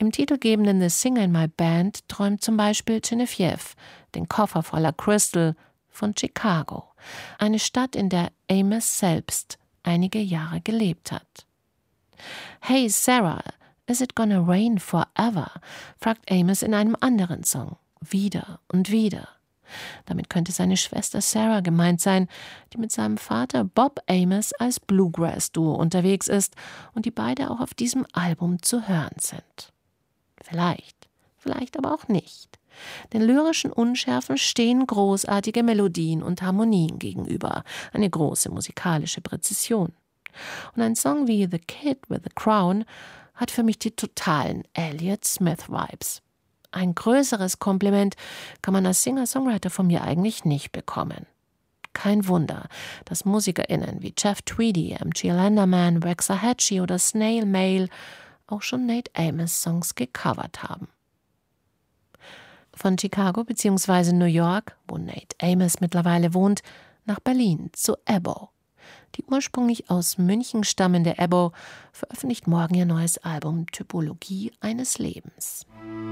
Im titelgebenden The Singer in My Band träumt zum Beispiel Genevieve den Koffer voller Crystal von Chicago, eine Stadt, in der Amos selbst einige Jahre gelebt hat. Hey Sarah, is it gonna rain forever? Fragt Amos in einem anderen Song, wieder und wieder. Damit könnte seine Schwester Sarah gemeint sein, die mit seinem Vater Bob Amos als Bluegrass-Duo unterwegs ist und die beide auch auf diesem Album zu hören sind. Vielleicht aber auch nicht. Den lyrischen Unschärfen stehen großartige Melodien und Harmonien gegenüber, eine große musikalische Präzision. Und ein Song wie The Kid with the Crown hat für mich die totalen Elliott Smith-Vibes. Ein größeres Kompliment kann man als Singer-Songwriter von mir eigentlich nicht bekommen. Kein Wunder, dass MusikerInnen wie Jeff Tweedy, M.G. Lenderman, Waxahachie oder Snail Mail auch schon Nate Amos Songs gecovert haben. Von Chicago bzw. New York, wo Nate Amos mittlerweile wohnt, nach Berlin zu Ebbo. Die ursprünglich aus München stammende Ebbo veröffentlicht morgen ihr neues Album Typologie eines Lebens.